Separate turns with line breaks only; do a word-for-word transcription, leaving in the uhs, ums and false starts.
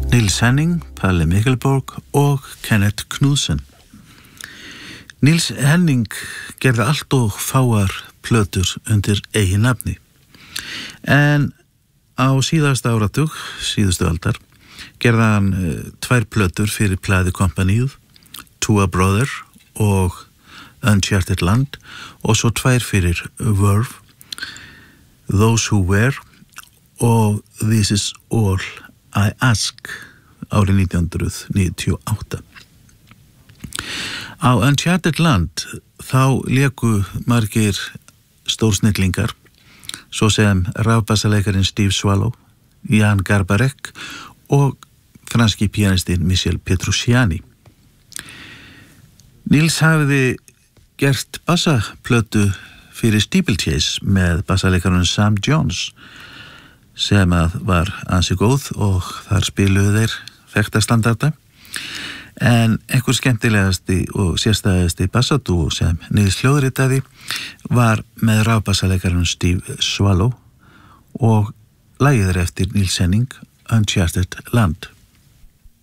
Niels Henning, Palle Mikkelborg og Kenneth Knudsen. Niels Henning gerði allt og fáar plötur undir eigin nafni. En á síðasta áratug, síðustu aldar, gerði hann uh, tvær plötur fyrir plaðukompaníið, To a Brother og Uncharted Land, og svo tvær fyrir Verve, Those Who Were og This Is All I Ask árið nítján hundruð níutíu og átta. Á Uncharted Land þá léku margir stórsnillingar, svo sem rafbassaleikarin Steve Swallow, Jan Garbarek og franski pianistinn Michel Petrucciani. Niels hafiði gert bassaplötu fyrir Steeplechase með bassaleikarin Sam Jones, sem að var ansi góð og þar spiluðu þeir þekktastandarda. En einhver skemmtilegasti og sérstæðasti bassadúo sem Niels hljóðritaði var með rafbassaleikarin Steve Swallow og lagið er eftir Niels Henning, Uncharted Land.